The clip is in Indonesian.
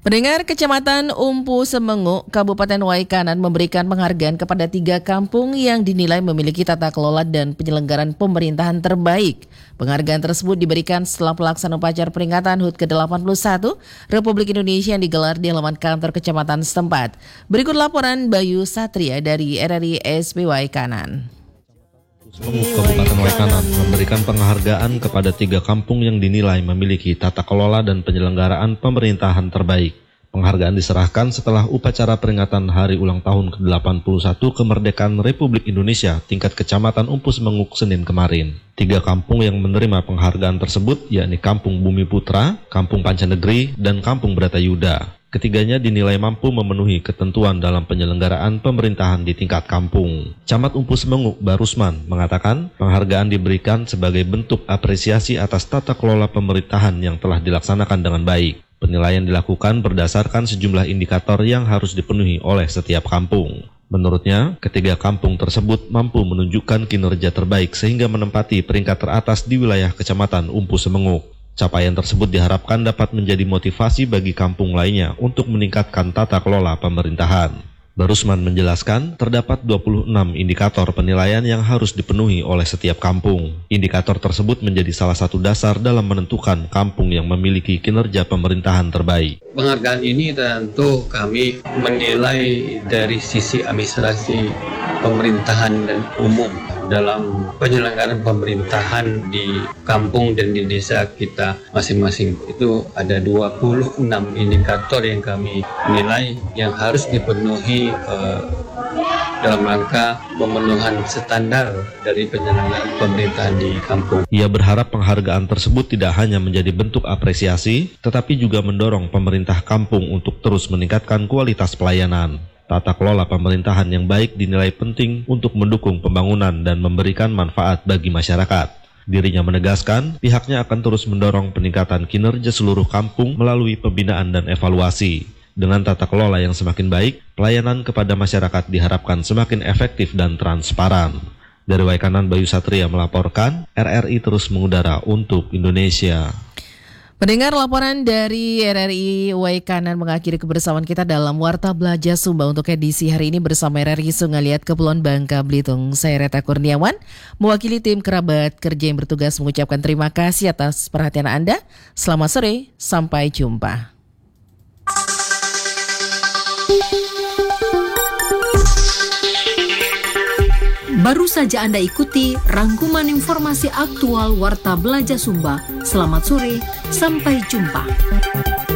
Pendengar, Kecamatan Umpu Semengu, Kabupaten Waikanan memberikan penghargaan kepada 3 kampung yang dinilai memiliki tata kelola dan penyelenggaraan pemerintahan terbaik. Penghargaan tersebut diberikan setelah pelaksanaan upacara peringatan HUT ke-81 Republik Indonesia yang digelar di halaman kantor kecamatan setempat. Berikut laporan Bayu Satria dari RRI SP Waikanan. Kabupaten Waikanan memberikan penghargaan kepada 3 kampung yang dinilai memiliki tata kelola dan penyelenggaraan pemerintahan terbaik. Penghargaan diserahkan setelah upacara peringatan Hari Ulang Tahun ke-81 Kemerdekaan Republik Indonesia tingkat Kecamatan Umpu Semengu Senin kemarin. 3 kampung yang menerima penghargaan tersebut yakni Kampung Bumi Putra, Kampung Pancanegeri, dan Kampung Bratayuda. Ketiganya dinilai mampu memenuhi ketentuan dalam penyelenggaraan pemerintahan di tingkat kampung. Camat Umpu Semengu, Barusman, mengatakan penghargaan diberikan sebagai bentuk apresiasi atas tata kelola pemerintahan yang telah dilaksanakan dengan baik. Penilaian dilakukan berdasarkan sejumlah indikator yang harus dipenuhi oleh setiap kampung. Menurutnya, ketiga kampung tersebut mampu menunjukkan kinerja terbaik sehingga menempati peringkat teratas di wilayah Kecamatan Umpu Semengu. Capaian tersebut diharapkan dapat menjadi motivasi bagi kampung lainnya untuk meningkatkan tata kelola pemerintahan. Barusman menjelaskan terdapat 26 indikator penilaian yang harus dipenuhi oleh setiap kampung. Indikator tersebut menjadi salah satu dasar dalam menentukan kampung yang memiliki kinerja pemerintahan terbaik. Penghargaan ini tentu kami menilai dari sisi administrasi pemerintahan dan umum dalam penyelenggaraan pemerintahan di kampung dan di desa kita masing-masing. Itu ada 26 indikator yang kami nilai yang harus dipenuhi dalam rangka pemenuhan standar dari penyelenggaraan pemerintahan di kampung. Ia berharap penghargaan tersebut tidak hanya menjadi bentuk apresiasi, tetapi juga mendorong pemerintah kampung untuk terus meningkatkan kualitas pelayanan. Tata kelola pemerintahan yang baik dinilai penting untuk mendukung pembangunan dan memberikan manfaat bagi masyarakat. Dirinya menegaskan pihaknya akan terus mendorong peningkatan kinerja seluruh kampung melalui pembinaan dan evaluasi. Dengan tata kelola yang semakin baik, pelayanan kepada masyarakat diharapkan semakin efektif dan transparan. Dari Waikanan, Bayu Satria melaporkan, RRI terus mengudara untuk Indonesia. Pendengar, laporan dari RRI Waikanan mengakhiri kebersamaan kita dalam Warta Belajar Sumba untuk edisi hari ini bersama RRI Sungaliat Kepulauan Bangka Belitung. Saya Reta Kurniawan, mewakili tim kerabat kerja yang bertugas mengucapkan terima kasih atas perhatian Anda. Selamat sore, sampai jumpa. Baru saja Anda ikuti rangkuman informasi aktual Warta Belajar Sumba. Selamat sore, sampai jumpa.